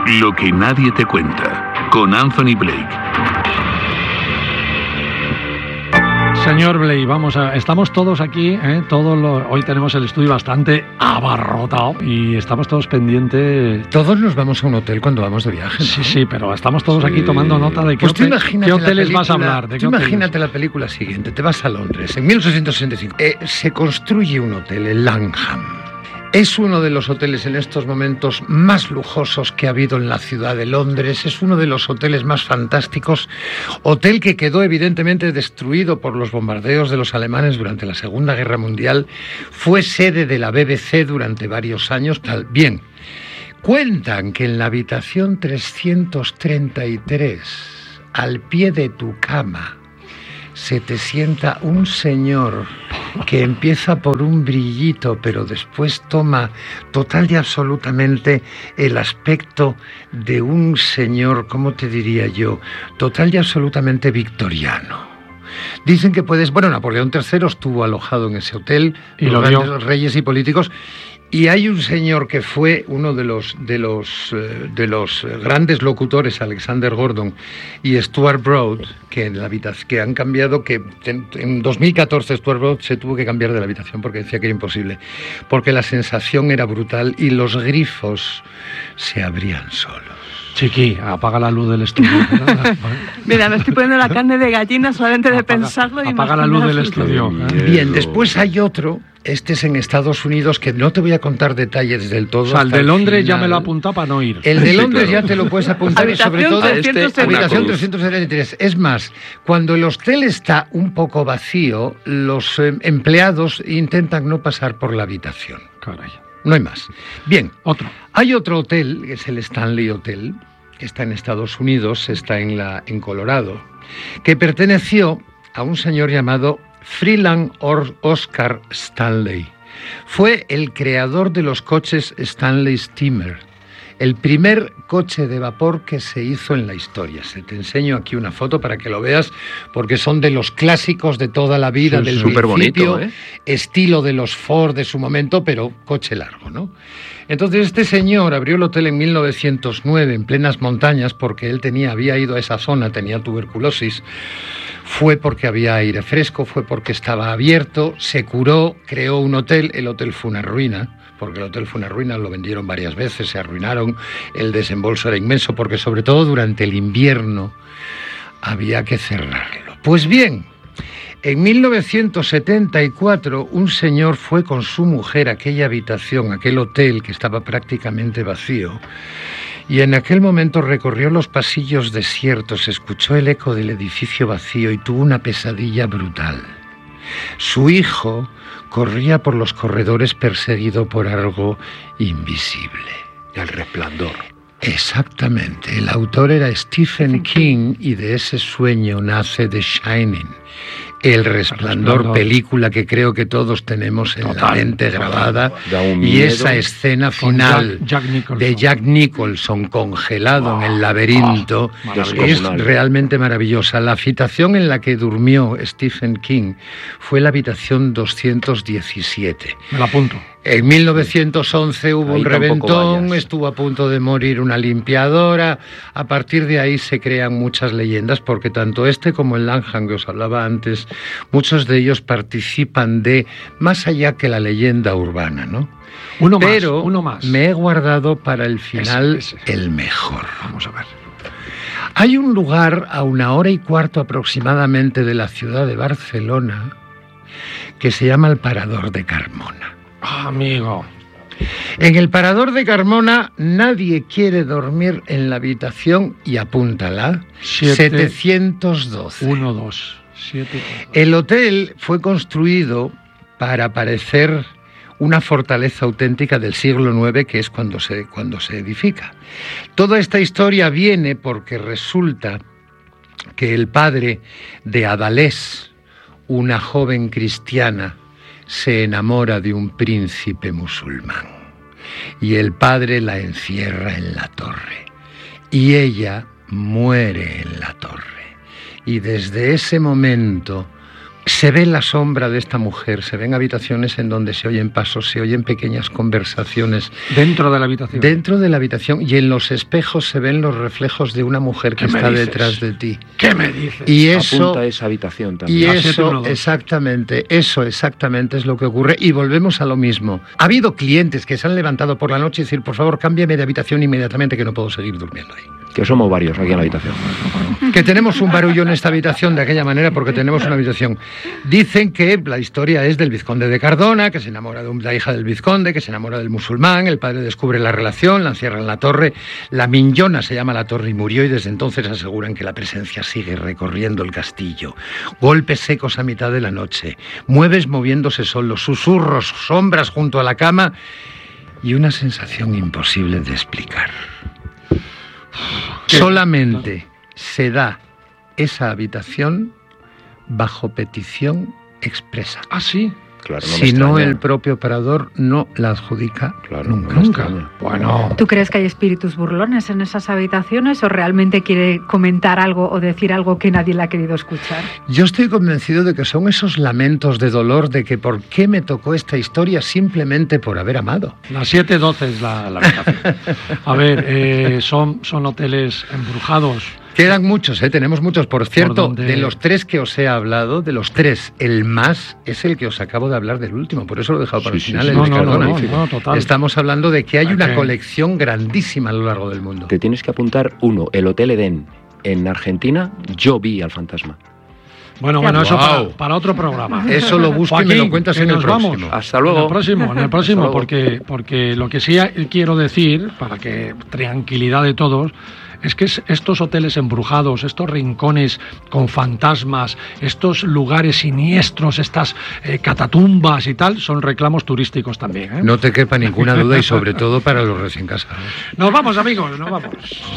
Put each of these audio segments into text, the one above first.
Lo que nadie te cuenta, con Anthony Blake. Señor Blake, estamos todos aquí, hoy tenemos el estudio bastante abarrotado y estamos todos pendientes. Todos nos vamos a un hotel cuando vamos de viaje, ¿no? Sí, pero estamos todos aquí tomando nota de qué hoteles vas a hablar. Imagínate la película siguiente, te vas a Londres, en 1865, se construye un hotel en Langham. Es uno de los hoteles en estos momentos más lujosos que ha habido en la ciudad de Londres. Es uno de los hoteles más fantásticos. Hotel que quedó evidentemente destruido por los bombardeos de los alemanes durante la Segunda Guerra Mundial. Fue sede de la BBC durante varios años. Bien, cuentan que en la habitación 333, al pie de tu cama, se te sienta un señor que empieza por un brillito, pero después toma total y absolutamente el aspecto de un señor, ¿cómo te diría yo? Total y absolutamente victoriano. Dicen que Napoleón III estuvo alojado en ese hotel, y los grandes reyes y políticos. Y hay un señor que fue uno de los grandes locutores, Alexander Gordon y Stuart Broad, que han cambiado, que en 2014 Stuart Broad se tuvo que cambiar de la habitación porque decía que era imposible, porque la sensación era brutal y los grifos se abrían solos. Chiqui, apaga la luz del estudio. Mira, me estoy poniendo la carne de gallina solamente de pensarlo. Apaga la luz del estudio. Bien, después hay otro, este es en Estados Unidos, que no te voy a contar detalles del todo. O sea, el de Londres ya me lo he apuntado para no ir. El de Londres ya te lo puedes apuntar y sobre todo habitación 373. Es más, cuando el hostel está un poco vacío, los empleados intentan no pasar por la habitación. Caray. No hay más. Bien, otro. Hay otro hotel, que es el Stanley Hotel, que está en Estados Unidos, está en Colorado, que perteneció a un señor llamado Freeland Oscar Stanley. Fue el creador de los coches Stanley Steamer, el primer coche de vapor que se hizo en la historia. Te enseño aquí una foto para que lo veas, porque son de los clásicos de toda la vida, del principio, bonito, estilo de los Ford de su momento, pero coche largo, ¿no? Entonces este señor abrió el hotel en 1909 en plenas montañas porque él había ido a esa zona, tenía tuberculosis. Fue porque había aire fresco, fue porque estaba abierto, se curó, creó un hotel. El hotel fue una ruina, porque el hotel fue una ruina, lo vendieron varias veces, se arruinaron, el desembolso era inmenso, porque sobre todo durante el invierno había que cerrarlo. Pues bien, en 1974 un señor fue con su mujer a aquella habitación, aquel hotel que estaba prácticamente vacío, y en aquel momento recorrió los pasillos desiertos, escuchó el eco del edificio vacío y tuvo una pesadilla brutal. Su hijo corría por los corredores perseguido por algo invisible. El Resplandor. Exactamente. El autor era Stephen King y de ese sueño nace The Shining. El Resplandor, película que creo que todos tenemos en la mente grabada, y esa escena final de Jack Nicholson congelado en el laberinto es realmente maravillosa. La habitación en la que durmió Stephen King fue la habitación 217. Me la apunto. En 1911 hubo un reventón, estuvo a punto de morir una limpiadora. A partir de ahí se crean muchas leyendas, porque tanto este como el Langham que os hablaba antes, muchos de ellos participan de más allá que la leyenda urbana, ¿no? Uno más. Me he guardado para el final el mejor. Vamos a ver. Hay un lugar a 1 hora y cuarto aproximadamente de la ciudad de Barcelona que se llama el Parador de Carmona. Amigo. En el Parador de Carmona nadie quiere dormir en la habitación, y apúntala, 712. 7. El hotel fue construido para parecer una fortaleza auténtica del siglo IX, que es cuando se edifica. Toda esta historia viene porque resulta que el padre de Adalés, una joven cristiana, se enamora de un príncipe musulmán y el padre la encierra en la torre y ella muere en la torre, y desde ese momento Se ve la sombra de esta mujer, se ven habitaciones en donde se oyen pasos, se oyen pequeñas conversaciones. ¿Dentro de la habitación? Dentro de la habitación, y en los espejos se ven los reflejos de una mujer que está detrás de ti. ¿Qué me dices? Y eso, apunta a esa habitación también. Y eso exactamente es lo que ocurre. Y volvemos a lo mismo. Ha habido clientes que se han levantado por la noche y decir, por favor, cámbiame de habitación inmediatamente que no puedo seguir durmiendo ahí. Que somos varios aquí en la habitación. Que tenemos un barullo en esta habitación de aquella manera porque tenemos una habitación. Dicen que la historia es del vizconde de Cardona, que se enamora de la hija del vizconde, que se enamora del musulmán, el padre descubre la relación, la encierra en la torre, la miñona se llama la torre y murió, y desde entonces aseguran que la presencia sigue recorriendo el castillo. Golpes secos a mitad de la noche, muebles moviéndose solos, susurros, sombras junto a la cama y una sensación imposible de explicar. Solamente se da esa habitación bajo petición expresa. ¿Ah, sí? Claro, si no, el propio operador no la adjudica nunca. Bueno. ¿Tú crees que hay espíritus burlones en esas habitaciones o realmente quiere comentar algo o decir algo que nadie le ha querido escuchar? Yo estoy convencido de que son esos lamentos de dolor de que por qué me tocó esta historia simplemente por haber amado. Las 7:12 es la habitación. A ver, son hoteles embrujados. Quedan muchos, tenemos muchos. Por cierto, de los 3 que os he hablado, de los 3, el más es el que os acabo de hablar del último. Por eso lo he dejado para el final. No, total. Estamos hablando de que hay una colección grandísima a lo largo del mundo. Te tienes que apuntar uno, el Hotel Edén. En Argentina, yo vi al fantasma. Bueno, eso para otro programa. Eso lo busco, Joaquín, y me lo cuentas en el próximo. Vamos. Hasta luego. En el próximo, porque lo que sí quiero decir, para que tranquilidad de todos, es que estos hoteles embrujados, estos rincones con fantasmas, estos lugares siniestros, estas catatumbas y tal, son reclamos turísticos también, ¿eh? No te quepa ninguna duda, y sobre todo para los recién casados. Nos vamos, amigos, nos vamos.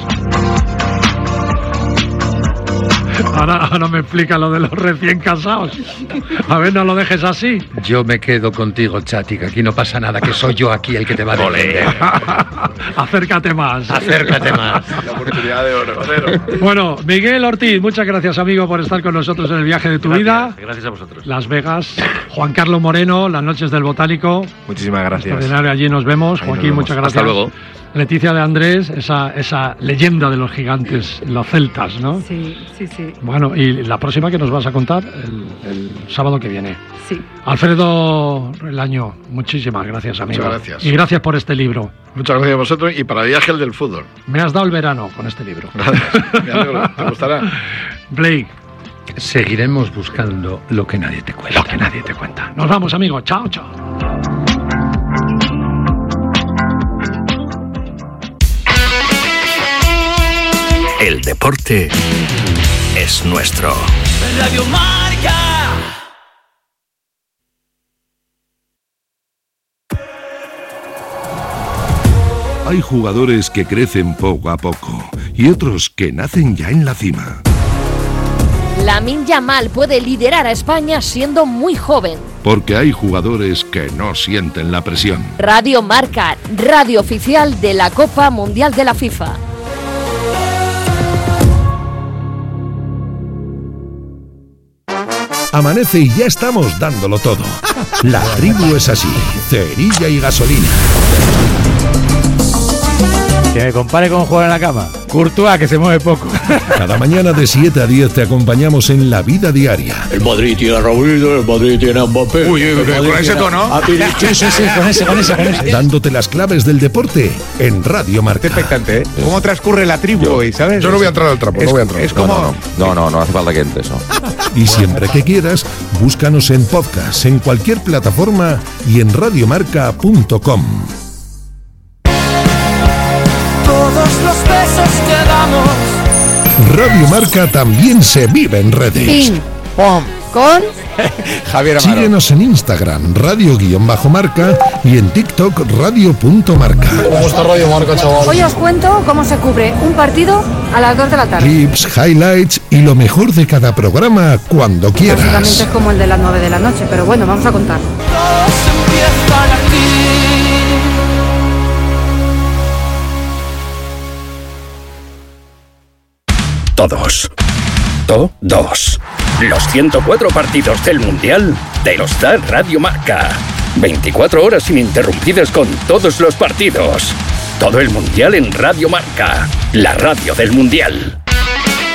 Ahora me explica lo de los recién casados. A ver, no lo dejes así. Yo me quedo contigo, Chati, que aquí no pasa nada, que soy yo aquí el que te va a defender. Acércate más. Acércate más. La oportunidad de oro. Bueno, Miguel Ortiz, muchas gracias, amigo, por estar con nosotros en el viaje de tu vida. Gracias a vosotros. Las Vegas. Juan Carlos Moreno, Las Noches del Botánico. Muchísimas gracias. Extraordinario, allí nos vemos. Ahí Joaquín, nos vemos. muchas gracias. Hasta luego. Leticia de Andrés, esa leyenda de los gigantes, los celtas, ¿no? Sí. Bueno, y la próxima que nos vas a contar el sábado que viene. Sí. Alfredo Relaño, muchísimas gracias, amigo. Muchas gracias. Y gracias por este libro. Muchas gracias a vosotros, y para el viaje el del fútbol. Me has dado el verano con este libro. Gracias. Me alegro. ¿Te gustará? Blake. Seguiremos buscando lo que nadie te cuenta. Lo que nadie te cuenta. Nos vamos, amigos. Chao, chao. El deporte es nuestro. Radio Marca. Hay jugadores que crecen poco a poco y otros que nacen ya en la cima. Lamine Yamal puede liderar a España siendo muy joven. Porque hay jugadores que no sienten la presión. Radio Marca, radio oficial de la Copa Mundial de la FIFA. Amanece y ya estamos dándolo todo. La tribu es así, cerilla y gasolina. Que me compare con jugar en la cama. Courtois, que se mueve poco. Cada mañana de 7 a 10 te acompañamos en la vida diaria. El Madrid tiene a Raulito, el Madrid tiene a Mbappé. Uy, con ese tono. Sí, con ese. Dándote las claves del deporte en Radio Marca. Qué expectante, ¿eh? ¿Cómo transcurre la tribu hoy, sabes? Yo no voy a entrar al trapo, no voy a entrar. Es como... No hace falta que entre eso. Y siempre que quieras, búscanos en podcast, en cualquier plataforma y en radiomarca.com. Todos los besos que damos. Radio Marca también se vive en redes. Ping, ¡Pum! con Javier Amaro. Síguenos en Instagram, radio_marca, y en TikTok, radio.marca. ¿Cómo está Radio Marca, chaval? Hoy os cuento cómo se cubre un partido a las 2 de la tarde. Clips, highlights y lo mejor de cada programa cuando Básicamente quieras. es como el de las 9 de la noche, pero bueno, vamos a contar. Todos empiezan aquí. Todos. Los 104 partidos del Mundial te los da Radio Marca. 24 horas ininterrumpidas con todos los partidos. Todo el Mundial en Radio Marca, la radio del Mundial.